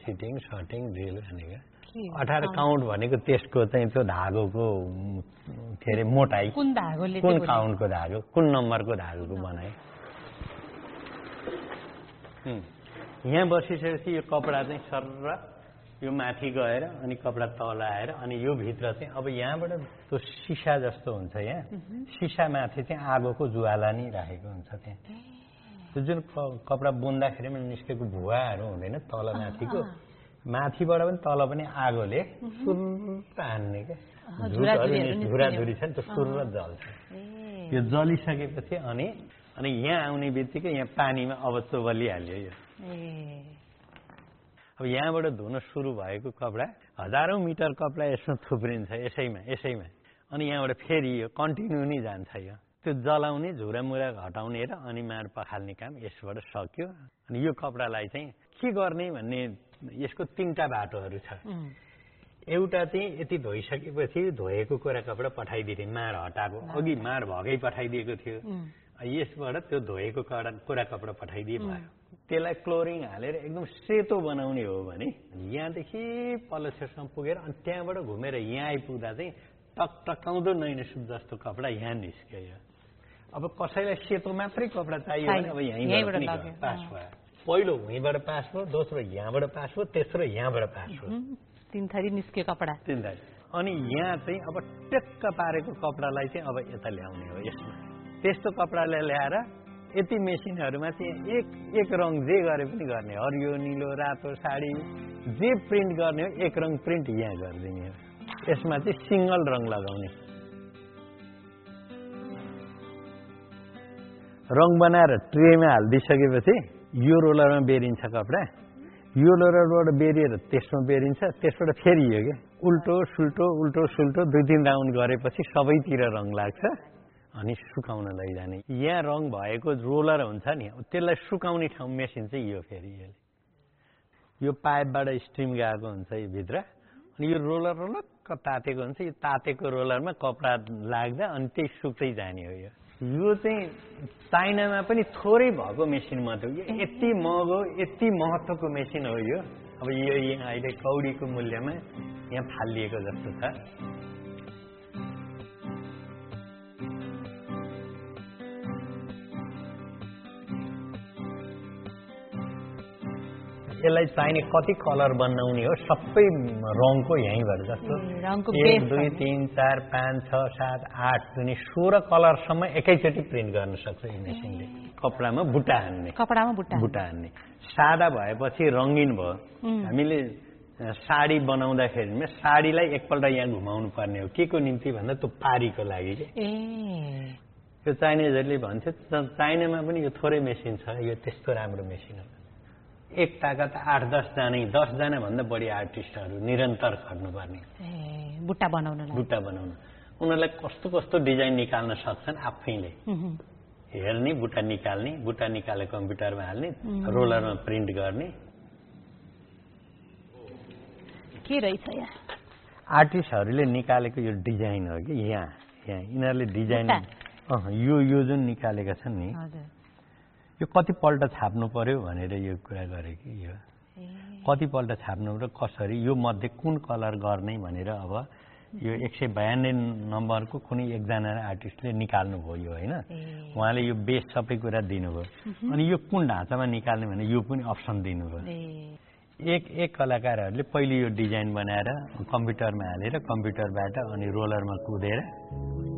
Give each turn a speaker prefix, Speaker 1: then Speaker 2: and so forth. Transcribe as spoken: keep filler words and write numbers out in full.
Speaker 1: sitting सटिङ drill भनेको अठार count भनेको त्यसको चाहिँ त्यो धागोको के अरे मोटाइ
Speaker 2: कुन धागोले
Speaker 1: कुन काउन्टको धागो कुन नम्बरको धागोको बनाए यहाँ बसिसकेपछि यो कपडा चाहिँ सर्र यो माथि गएर अनि कपडा तल आएर अनि यो भित्र चाहिँ अब यहाँबाट त्यो सिसा जस्तो हुन्छ यहाँ सिसा माथि चाहिँ आगोको ज्वाला नि राखेको हुन्छ त्यहाँ त्यो जुन कपडा बुन्दाखेरि पनि निस्केको भुवाहरू हुँदैन तल माथिको माथिबाट पनि तल पनि आगोले सुर्र हान्ने क्या झुराझुरी छ नि त्यो सुर्र जल्छ यो जलिसकेपछि अनि अनि यहाँ आउने बित्तिकै यहाँ पानीमा अब चोबलिहाल्यो यो अब यहाँबाट धुन सुरु भएको कपडा हजारौं मिटर कपडा यसमा थुप्रिन्छ यसैमा यसैमा अनि यहाँबाट फेरि यो कन्टिन्यू नै जान्छ यो त्यो जलाउने झुरामुरा घटाउने र अनि मार पखाल्ने काम यसबाट सक्यो अनि यो कपडालाई चाहिँ के गर्ने भन्ने यसको तीनटा बाटोहरू छ एउटा चाहिँ यति धोइसकेपछि धोएको कुरा कपडा पठाइदिने मार हटाएको अघि मार भगै पठाइदिएको थियो यसबाट त्यो धोएको कुरा कपडा पठाइदिए भयो त्यसलाई क्लोरिङ हालेर एकदम सेतो बनाउने हो भने यहाँदेखि पल्लोछेउसम्म पुगेर अनि त्यहाँबाट घुमेर यहाँ आइपुग्दा चाहिँ टकटकाउँदो नैनसुप जस्तो कपडा यहाँ निस्क्यो अब कसैलाई सेतो मात्रै कपडा चाहियो भने अब यहीँबाट पास भयो पहिलो यहीँबाट पास भयो दोस्रो यहाँबाट पास भयो तेस्रो यहाँबाट पास भयो
Speaker 2: तीन थरी निस्क्यो कपडा
Speaker 1: तीन थरी अनि यहाँ चाहिँ अब टेक्क पारेको कपडालाई चाहिँ अब यता ल्याउने हो यसमा त्यस्तो कपडालाई ल्याएर यति मेसिनहरुमा चाहिँ एक एक रङ जे गरे पनि गर्ने हरियो नीलो रातो साडी जे प्रिन्ट गर्ने हो एक रङ प्रिन्ट यहाँ गर्दिने हो यसमा चाहिँ सिंगल रङ लगाउने रङ बनाएर ट्रेमा हाल्दिसकेपछि यो रोलरमा बेरिन्छ कपडा यो रोलरबाट बेरिएर त्यसमा बेरिन्छ त्यसबाट फेरि यो के उल्टो सुल्टो उल्टो सुल्टो दुई तीन राउन्ड गरेपछि सबैतिर रङ लाग्छ अनि सुकाउन लैजाने यहाँ रङ भएको रोलर हुन्छ नि त्यसलाई सुकाउने ठाउँ मेसिन चाहिँ यो फेरि यसले यो पाइपबाट स्ट्रिम गएको हुन्छ यो भित्र अनि यो रोलर रोलक्क तातेको हुन्छ यो तातेको रोलरमा कपडा लाग्दा अनि त्यही सुक्दै जाने हो यो यो चाहिँ चाइनामा पनि थोरै भएको मेसिन मात्र हो यति महँगो यति महत्त्वको मेसिन हो यो अब यो यहाँ अहिले कौडीको मूल्यमा यहाँ फालिएको जस्तो छ यसलाई चाहिने कति कलर बनाउने हो सबै रङको यहीँबाट जस्तो एक दुई तीन चार पाँच छ सात आठ दुई सोह्र कलरसम्म एकैचोटि प्रिन्ट गर्न सक्छ यो मेसिनले कपडामा बुट्टा हान्ने
Speaker 2: कपडामा बुट्टा
Speaker 1: बुट्टा हान्ने सादा भएपछि रङ्गीन भयो हामीले साडी बनाउँदाखेरि साडीलाई एकपल्ट यहाँ घुमाउनु पर्ने हो के को निम्ति भन्दा त्यो पारीको लागि के यो चाइनिजहरूले भन्छ चाइनामा पनि यो थोरै मेसिन छ यो त्यस्तो राम्रो मेसिन हो एक ताका त आठ दस जना दस जना भन्दा बढी आर्टिस्टहरू निरन्तर खट्नुपर्ने
Speaker 2: बुट्टा बनाउनलाई
Speaker 1: बुट्टा बनाउन उनीहरूलाई कस्तो कस्तो डिजाइन निकाल्न सक्छन् आफैले हेर्ने बुट्टा निकाल्ने बुट्टा निकालेर कम्प्युटरमा हाल्ने रोलरमा प्रिन्ट गर्ने
Speaker 2: के रहेछ यहाँ
Speaker 1: आर्टिस्टहरूले निकालेको यो डिजाइन हो कि यहाँ यहाँ यिनीहरूले डिजाइन यो यो जुन निकालेका छन् नि यो कतिपल्ट छाप्नु पर्यो भनेर यो कुरा गरे कि यो कतिपल्ट छाप्नु र कसरी यो मध्ये कुन कलर गर्ने भनेर अब यो एक सय बयानब्बे नम्बरको कुनै एकजना आर्टिस्टले निकाल्नु भयो होइन उहाँले यो बेस सबै कुरा दिनुभयो अनि यो कुन ढाँचामा निकाल्ने भने यो पनि अप्सन दिनुभयो एक एक कलाकारहरूले पहिले यो डिजाइन बनाएर कम्प्युटरमा हालेर कम्प्युटरबाट अनि रोलरमा कुदेर